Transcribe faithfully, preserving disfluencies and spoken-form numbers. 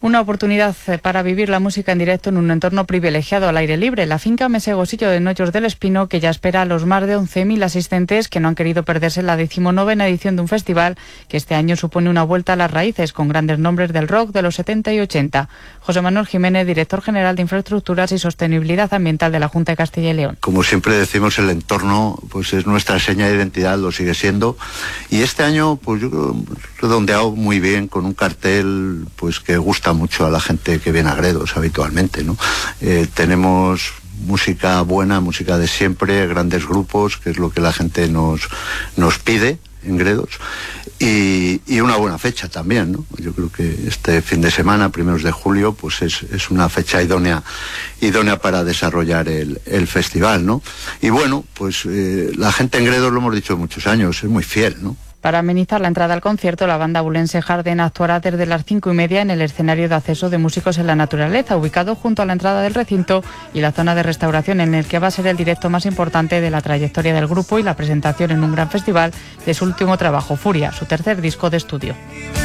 Una oportunidad para vivir la música en directo en un entorno privilegiado al aire libre. La finca Mesegosillo de Noyos del Espino, que ya espera a los más de once mil asistentes que no han querido perderse la decimonovena edición de un festival que este año supone una vuelta a las raíces con grandes nombres del rock de los setenta y ochenta. José Manuel Jiménez, director general de Infraestructuras y Sostenibilidad Ambiental de la Junta de Castilla y León. Como siempre decimos, el entorno pues es nuestra seña de identidad, lo sigue siendo. Y este año, pues yo creo, redondeado muy bien con un cartel pues que gusta mucho a la gente que viene a Gredos habitualmente, ¿no? Eh, tenemos música buena, música de siempre, grandes grupos, que es lo que la gente nos, nos pide en Gredos, y, y una buena fecha también, ¿no? Yo creo que este fin de semana, primeros de julio, pues es, es una fecha idónea, idónea para desarrollar el, el festival, ¿no? Y bueno, pues eh, la gente en Gredos, lo hemos dicho muchos años, es muy fiel, ¿no? Para amenizar la entrada al concierto, la banda bulense Harden actuará desde las cinco y media en el escenario de acceso de músicos en la naturaleza, ubicado junto a la entrada del recinto y la zona de restauración, en el que va a ser el directo más importante de la trayectoria del grupo y la presentación en un gran festival de su último trabajo, Furia, su tercer disco de estudio.